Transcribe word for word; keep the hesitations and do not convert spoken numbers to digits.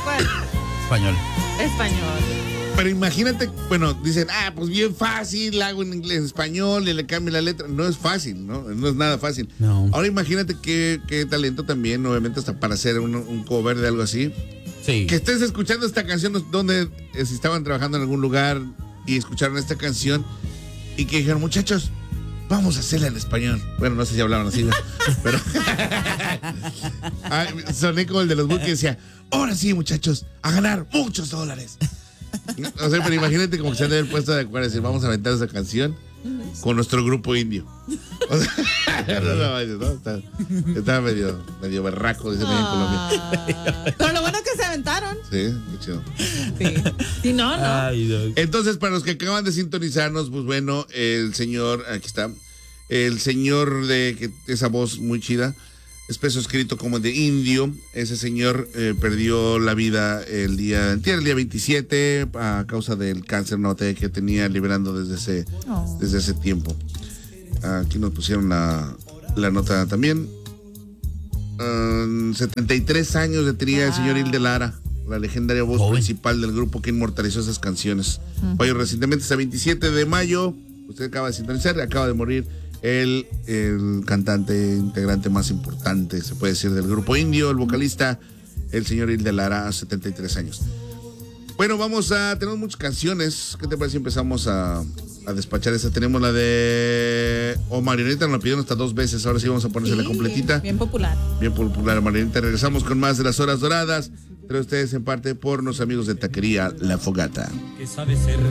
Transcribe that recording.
¿Cuál? Español. Español. Pero imagínate, bueno, dicen, ah, pues bien fácil, hago en inglés, en español, y le cambio la letra. No es fácil, ¿no? No es nada fácil. No. Ahora imagínate qué, qué talento también, obviamente, hasta para hacer un, un cover de algo así. Sí. Que estés escuchando esta canción donde eh, si estaban trabajando en algún lugar y escucharon esta canción y que dijeron, muchachos, vamos a hacerla en español. Bueno, no sé si hablaban así, ¿no? Pero ay, soné como el de los Buki que decía, ahora sí, muchachos, a ganar muchos dólares. O sea, pero imagínate como que se han de haber puesto de acuerdo y decir, vamos a aventar esa canción con nuestro grupo indio. O sea, no, no, no, no, está, está medio, medio berraco, dice medio en Colombia. Pero lo bueno es que se aventaron. Sí, qué chido. Sí. Si no, no. Ay, no. Entonces, para los que acaban de sintonizarnos, pues bueno, el señor, aquí está, el señor de que, esa voz muy chida, espeso escrito como de indio, ese señor eh, perdió la vida el día, el día veintisiete a causa del cáncer, una batalla que tenía liberando desde ese, Oh. desde ese tiempo. Aquí nos pusieron la, la nota también. Um, setenta y tres años de tenía el señor Hilde Lara, la legendaria voz Joven. principal del grupo que inmortalizó esas canciones. Hoy recientemente, hasta veintisiete de mayo, usted acaba de sintonizar, acaba de morir el, el cantante integrante más importante, se puede decir, del grupo indio, el vocalista, el señor Hilde Lara, a setenta y tres años. Bueno, vamos a, tenemos muchas canciones. ¿Qué te parece si empezamos a, a despachar esta? Tenemos la de O Marioneta, nos la pidieron hasta dos veces, ahora sí vamos a ponérsela Sí, completita. Bien popular. Bien popular, Marioneta. Regresamos con más de las horas doradas. Entre ustedes en parte por los amigos de Taquería La Fogata. Que sabe ser